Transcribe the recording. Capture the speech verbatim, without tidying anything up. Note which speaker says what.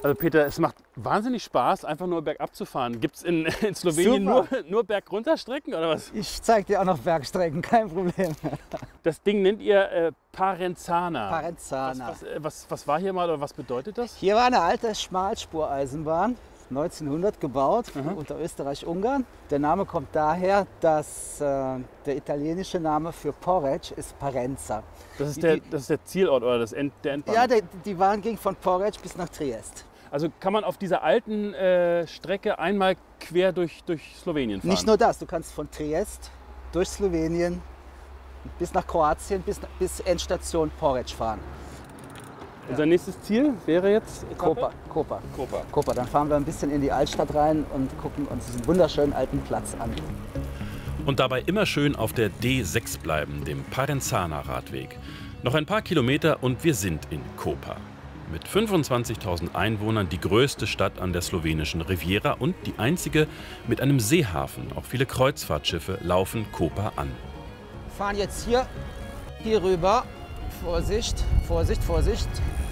Speaker 1: Also Peter, es macht wahnsinnig Spaß, einfach nur bergab zu fahren. Gibt es in, in Slowenien nur, nur Bergrunterstrecken oder was?
Speaker 2: Ich zeige dir auch noch Bergstrecken, kein Problem.
Speaker 1: Das Ding nennt ihr äh, Parenzana.
Speaker 2: Parenzana.
Speaker 1: Was, was, äh, was, was war hier mal oder was bedeutet das?
Speaker 2: Hier war eine alte Schmalspureisenbahn, neunzehnhundert gebaut,
Speaker 1: Aha.
Speaker 2: unter Österreich-Ungarn. Der Name kommt daher, dass äh, der italienische Name für Poreč ist Parenza.
Speaker 1: Das ist der, das ist der Zielort oder das End, der Endbahnhof?
Speaker 2: Ja, der, die Bahn ging von Poreč bis nach Triest.
Speaker 1: Also kann man auf dieser alten äh, Strecke einmal quer durch, durch Slowenien fahren?
Speaker 2: Nicht nur das, du kannst von Triest durch Slowenien bis nach Kroatien, bis, bis Endstation Poreč fahren.
Speaker 1: Unser nächstes Ziel wäre jetzt
Speaker 2: Koper, Koper.
Speaker 1: Koper.
Speaker 2: Koper. Dann fahren wir ein bisschen in die Altstadt rein und gucken uns diesen wunderschönen alten Platz an.
Speaker 3: Und dabei immer schön auf der D sechs bleiben, dem Parenzana-Radweg. Noch ein paar Kilometer und wir sind in Koper. Mit fünfundzwanzigtausend Einwohnern die größte Stadt an der slowenischen Riviera und die einzige mit einem Seehafen. Auch viele Kreuzfahrtschiffe laufen Koper an.
Speaker 2: Wir fahren jetzt hier, hier rüber. Vorsicht, Vorsicht, Vorsicht.